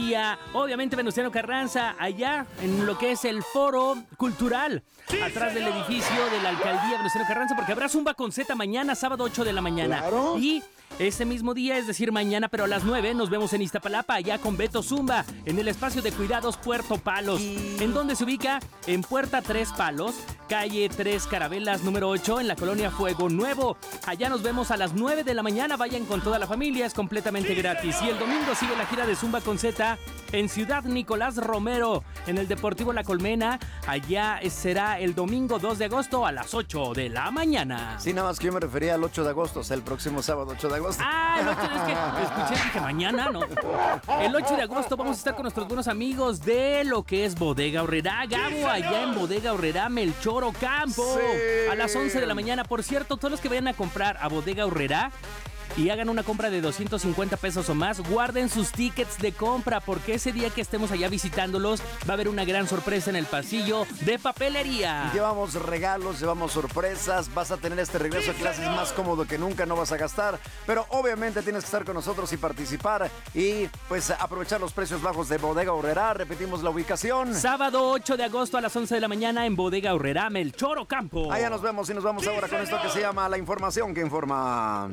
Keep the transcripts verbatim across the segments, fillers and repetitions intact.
día, obviamente Venustiano Carranza, allá en lo que es el Foro Cultural, sí, atrás señor. del edificio de la Alcaldía Venustiano Carranza, porque habrá Zumba con Z mañana, sábado ocho de la mañana. Claro. Y ese mismo día, es decir, mañana, pero a las nueve, nos vemos en Iztapalapa, allá con Beto Zumba, en el espacio de cuidados Puerto Palos. Y... ¿En dónde se ubica? En Puerta Tres Palos, calle Tres Carabelas, número ocho, en la colonia Fuego Nuevo. Allá nos vemos a las nueve de la mañana, vayan con toda la familia, es completamente gratis. Y el domingo sigue la gira de Zumba con Z en Ciudad Nicolás Romero, en el Deportivo La Colmena. Allá será el domingo dos de agosto a las ocho de la mañana. Sí, nada más que yo me refería al ocho de agosto, o sea, el próximo sábado ocho de agosto. Ah, el ocho, es que escuché, dije mañana, no. El ocho de agosto vamos a estar con nuestros buenos amigos de lo que es Bodega Aurrerá. Gabo, allá en Bodega Aurrerá, Melchor Ocampo, sí. a las once de la mañana. Por cierto, todos los que vayan a comprar a Bodega Aurrerá y hagan una compra de doscientos cincuenta pesos o más, guarden sus tickets de compra, porque ese día que estemos allá visitándolos va a haber una gran sorpresa en el pasillo de papelería. Llevamos regalos, llevamos sorpresas, vas a tener este regreso a clases más cómodo que nunca, no vas a gastar, pero obviamente tienes que estar con nosotros y participar y pues aprovechar los precios bajos de Bodega Aurrerá. Repetimos la ubicación. Sábado ocho de agosto a las once de la mañana en Bodega Aurrerá, Melchor Ocampo. Allá nos vemos y nos vamos ahora con esto que se llama La Información que Informa.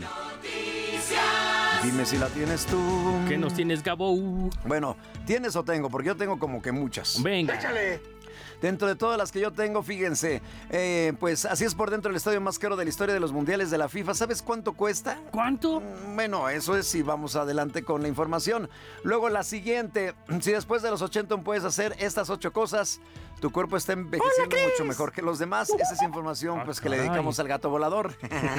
Dime si la tienes tú. ¿Qué nos tienes, Gabo? Bueno, ¿tienes o tengo? Porque yo tengo como que muchas. Venga. Échale. Dentro de todas las que yo tengo, fíjense, eh, pues así es por dentro el estadio más caro de la historia de los mundiales de la FIFA. ¿Sabes cuánto cuesta? ¿Cuánto? Bueno, eso es si vamos adelante con la información. Luego la siguiente, si después de los ochenta puedes hacer estas ocho cosas, tu cuerpo está envejeciendo Hola, mucho mejor que los demás. Esa es información pues que le dedicamos al gato volador.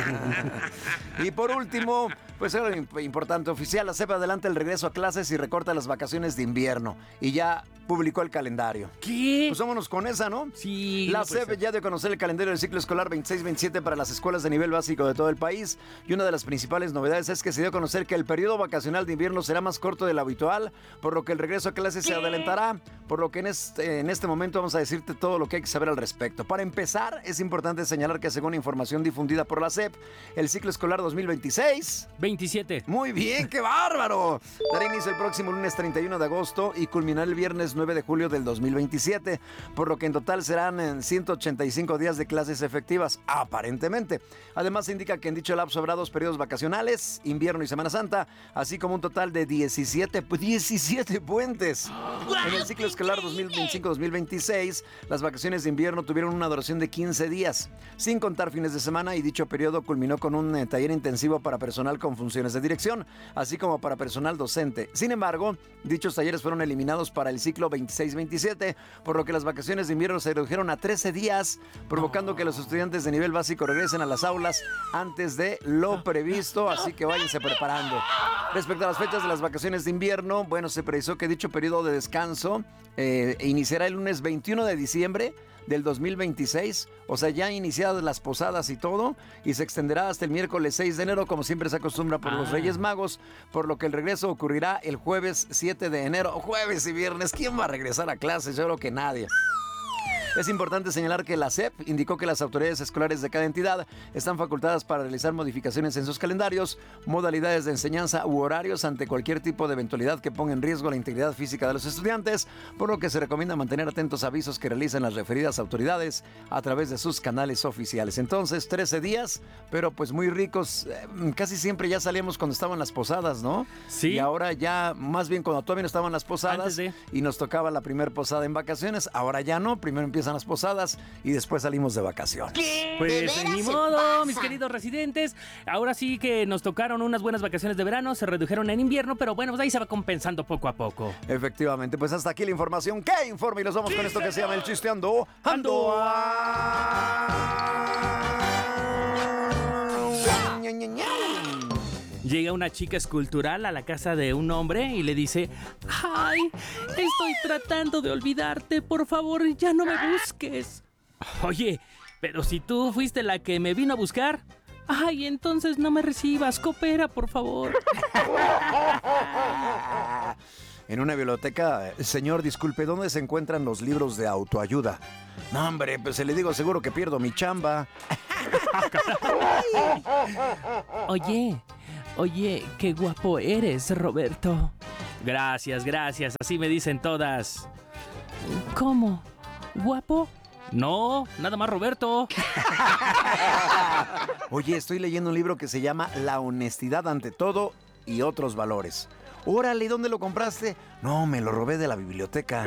Y por último, pues algo importante, oficial, acepta adelante el regreso a clases y recorta las vacaciones de invierno. Y ya publicó el calendario. ¿Qué? Pues vámonos con esa, ¿no? Sí. La no S E P ya dio a conocer el calendario del ciclo escolar veintiséis veintisiete para las escuelas de nivel básico de todo el país. Y una de las principales novedades es que se dio a conocer que el periodo vacacional de invierno será más corto de lo habitual, por lo que el regreso a clases ¿Qué? se adelantará, por lo que en este, en este momento vamos a decirte todo lo que hay que saber al respecto. Para empezar, es importante señalar que según información difundida por la S E P, el ciclo escolar dos mil veintiséis... veintisiete. Muy bien, qué bárbaro. Dará inicio el próximo lunes treinta y uno de agosto y culminará el viernes nueve de julio del dos mil veintisiete, por lo que en total serán en ciento ochenta y cinco días de clases efectivas, aparentemente. Además, se indica que en dicho lapso habrá dos periodos vacacionales, invierno y Semana Santa, así como un total de diecisiete, diecisiete puentes. En el ciclo escolar dos mil veinticinco dos mil veintiséis, las vacaciones de invierno tuvieron una duración de quince días, sin contar fines de semana, y dicho periodo culminó con un eh, taller intensivo para personal con funciones de dirección, así como para personal docente. Sin embargo, dichos talleres fueron eliminados para el ciclo veintiséis veintisiete, por lo que las vacaciones de invierno se redujeron a trece días, provocando que los estudiantes de nivel básico regresen a las aulas antes de lo previsto, así que váyanse preparando. Respecto a las fechas de las vacaciones de invierno, bueno, se precisó que dicho periodo de descanso eh, iniciará el lunes veintiuno de diciembre del dos mil veintiséis, o sea, ya iniciadas las posadas y todo, y se extenderá hasta el miércoles seis de enero, como siempre se acostumbra por ah. los Reyes Magos, por lo que el regreso ocurrirá el jueves siete de enero, jueves y viernes. ¿Quién va a regresar a clases? Yo creo que nadie. Es importante señalar que la S E P indicó que las autoridades escolares de cada entidad están facultadas para realizar modificaciones en sus calendarios, modalidades de enseñanza u horarios ante cualquier tipo de eventualidad que ponga en riesgo la integridad física de los estudiantes, por lo que se recomienda mantener atentos avisos que realizan las referidas autoridades a través de sus canales oficiales. Entonces, trece días, pero pues muy ricos. Eh, casi siempre ya salíamos cuando estaban las posadas, ¿no? Sí. Y ahora ya, más bien cuando todavía no estaban las posadas de... y nos tocaba la primer posada en vacaciones, ahora ya no, primero empiezan las posadas y después salimos de vacaciones. ¿Qué? Pues ni modo, mis queridos residentes. Ahora sí que nos tocaron unas buenas vacaciones de verano, se redujeron en invierno, pero bueno, pues ahí se va compensando poco a poco. Efectivamente, pues hasta aquí la información que informa y los vamos con esto que se llama el Chisteando Ando. Llega una chica escultural a la casa de un hombre y le dice: ¡ay! Estoy tratando de olvidarte, por favor, ya no me busques. Oye, pero si tú fuiste la que me vino a buscar. ¡Ay, entonces no me recibas! ¡Coopera, por favor! En una biblioteca, señor, disculpe, ¿dónde se encuentran los libros de autoayuda? No, hombre, pues se le digo seguro que pierdo mi chamba. Oye, oye, qué guapo eres, Roberto. Gracias, gracias, así me dicen todas. ¿Cómo? ¿Guapo? No, nada más Roberto. Oye, estoy leyendo un libro que se llama La honestidad ante todo y otros valores. Órale, ¿dónde lo compraste? No, me lo robé de la biblioteca.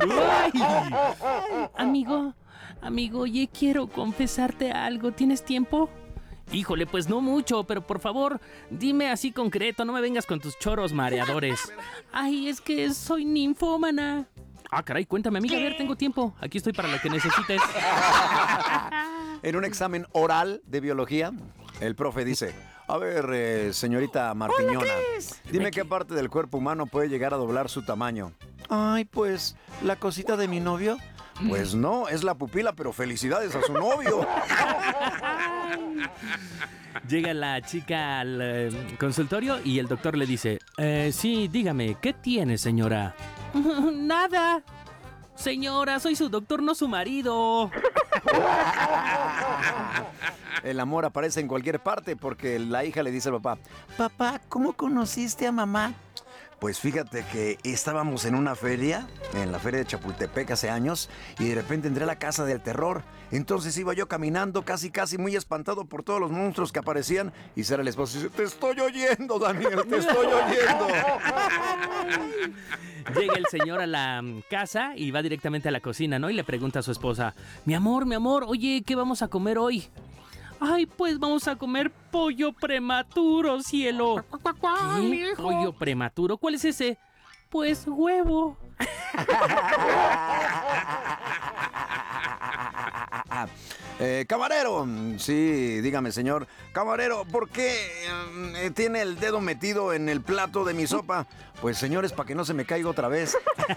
Amigo, amigo, oye, quiero confesarte algo. ¿Tienes tiempo? Híjole, pues no mucho, pero por favor, dime así concreto, no me vengas con tus choros mareadores. Ay, es que soy ninfómana. Ah, caray, cuéntame, amiga, a ver, tengo tiempo. Aquí estoy para lo que necesites. En un examen oral de biología, el profe dice: a ver, eh, señorita Martiñona, Hola, Cris. dime qué parte del cuerpo humano puede llegar a doblar su tamaño. Ay, pues, ¿la cosita de mi novio? Pues no, es la pupila, pero felicidades a su novio. Llega la chica al eh, consultorio y el doctor le dice: eh, sí, dígame, ¿qué tiene, señora? Nada. Señora, soy su doctor, no su marido. El amor aparece en cualquier parte porque la hija le dice al papá: papá, ¿cómo conociste a mamá? Pues fíjate que estábamos en una feria, en la feria de Chapultepec hace años, y de repente entré a la casa del terror. Entonces iba yo caminando casi casi muy espantado por todos los monstruos que aparecían, y Sara, el esposo, dice: te estoy oyendo, Daniel, te estoy oyendo. Llega el señor a la mm, casa y va directamente a la cocina, ¿no? Y le pregunta a su esposa: mi amor, mi amor, oye, ¿qué vamos a comer hoy? Ay, pues vamos a comer pollo prematuro, cielo. ¿Qué? ¿Pollo prematuro? ¿Cuál es ese? Pues huevo. Eh, camarero, sí, dígame, señor. Camarero, ¿por qué eh, tiene el dedo metido en el plato de mi sopa? Pues, señores, para que no se me caiga otra vez.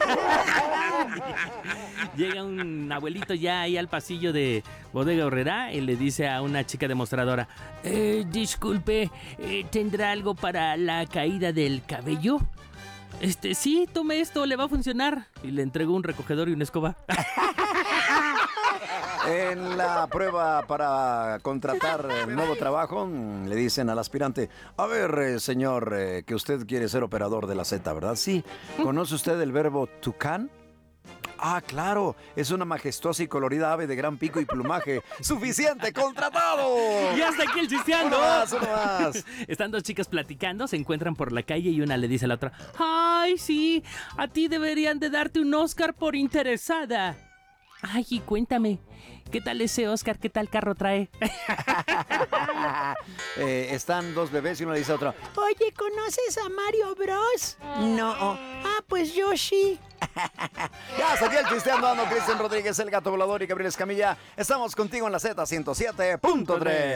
Llega un abuelito ya ahí al pasillo de Bodega Aurrerá y le dice a una chica demostradora: eh, disculpe, eh, ¿tendrá algo para la caída del cabello? Este, sí, tome esto, le va a funcionar. Y le entregó un recogedor y una escoba. En la prueba para contratar el nuevo trabajo, le dicen al aspirante: a ver, eh, señor, eh, que usted quiere ser operador de la Z, ¿verdad? Sí. ¿Conoce usted el verbo tucán? Ah, claro, es una majestuosa y colorida ave de gran pico y plumaje. ¡Suficiente, contratado! ¡Y hasta aquí el chisteando! Uno más, uno más. Están dos chicas platicando, se encuentran por la calle y una le dice a la otra: ¡ay, sí! A ti deberían de darte un Oscar por interesada. Ay, y cuéntame, ¿qué tal ese Oscar? ¿Qué tal carro trae? eh, están dos bebés y uno le dice a otro: Oye, ¿conoces a Mario Bros? No. Ah, pues yo sí. ya, hasta aquí el chisteando, ando Cristian Rodríguez, el gato volador y Gabriel Escamilla. Estamos contigo en la Z ciento siete punto tres.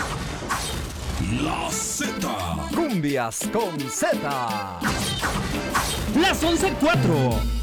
La Z. Cumbias con Z. Las once cuatro.